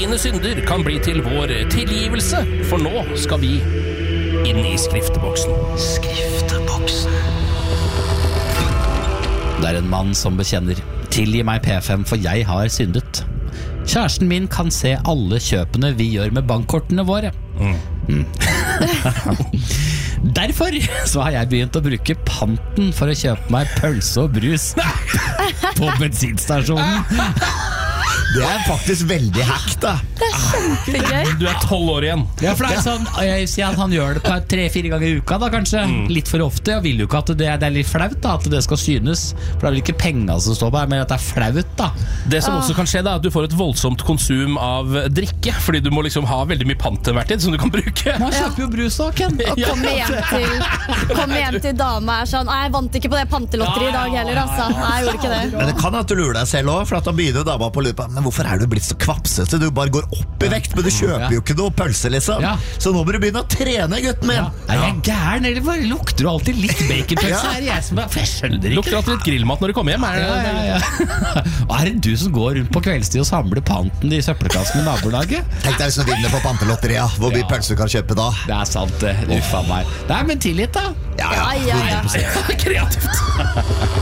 dine synder kan bli til vår tilgivelse, for nå skal vi inn i skrifteboksen. Det en mann som bekjenner: tilgi meg P5, for jeg har syndet. Kjæresten min kan se alle kjøpene vi gjør med bankkortene våre. Derfor så har jeg begynt å bruke panten for å kjøpe meg pølse og brus på bensinstasjonen. Det faktisk veldig hack, da. Det kjempegøy. Du 12 år igjen. Ja, for det sånn, jeg sier at han gjør det 3-4 ganger i uka da, kanskje. Litt for ofte. Jeg vil jo ikke at det er litt flaut da, at det skal synes. For det vel ikke penger som står på her, men at det flaut da. Det som også kan skje da, at du får et voldsomt konsum av drikke, fordi du må liksom ha veldig mye pant til hvert tid som du kan bruke. Man kjøper jo brus da, Ken. Og komme hjem til dama sånn: jeg vant ikke på det pantelotteriet i dag heller, altså. Jeg gjorde ikke det. Men det kan at du lurer deg selv også, for at da begynner dama på lupa. Men hvorfor du blitt så kvapsete? Du bare går opp i vekt, men du kjøper jo ikke noe pølse, liksom. Så nå må du begynne å trene, gutten min. Er jeg gæren, eller bare lukter du alltid litt baconpølse? Er jeg som for jeg skjønner ikke. Lukter alltid litt grillmat når du kommer hjem. Er det du som går rundt på kveldstid og samler panten i søppelkassen i nabolaget? Tenk deg hvis du vinner på pantelotteriet. Hvor mye pølse du kan kjøpe da? Det sant det, uffa meg. Nei, men tillit da. Ja. Kreativt.